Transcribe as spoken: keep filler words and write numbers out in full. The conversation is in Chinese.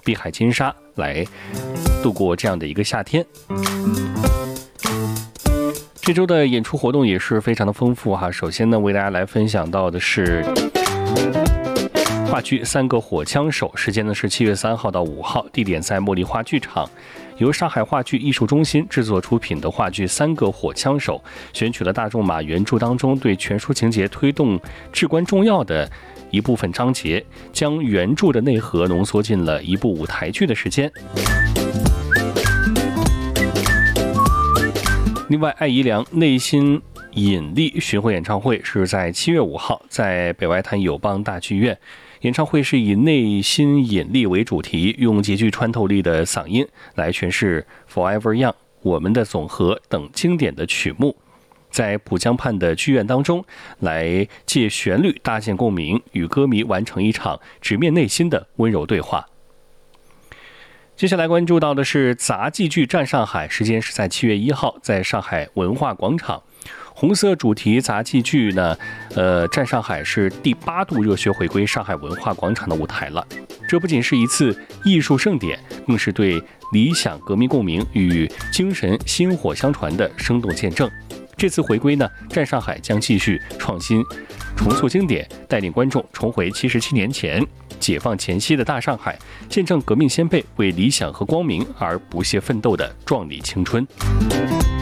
碧海金沙来度过这样的一个夏天。这周的演出活动也是非常的丰富哈。首先呢，为大家来分享到的是话剧《三个火枪手》，时间呢是七月三号到五号，地点在茉莉花剧场。由上海话剧艺术中心制作出品的话剧《三个火枪手》，选取了大仲马原著当中对全书情节推动至关重要的一部分章节，将原著的内核浓缩进了一部舞台剧的时间。另外，艾怡良内心引力巡回演唱会是在七月五号在北外滩友邦大剧院。演唱会是以内心引力为主题，用极具穿透力的嗓音来诠释 Forever Young、 我们的总和等经典的曲目，在浦江畔的剧院当中来借旋律搭建共鸣，与歌迷完成一场直面内心的温柔对话。接下来关注到的是杂技剧《战上海》，时间是在七月一号在上海文化广场。红色主题杂技剧呢，呃，《战上海》是第八度热血回归上海文化广场的舞台了。这不仅是一次艺术盛典，更是对理想革命共鸣与精神薪火相传的生动见证。这次回归呢，《战上海》将继续创新、重塑经典，带领观众重回七十七年前解放前夕的大上海，见证革命先辈为理想和光明而不懈奋斗的壮丽青春。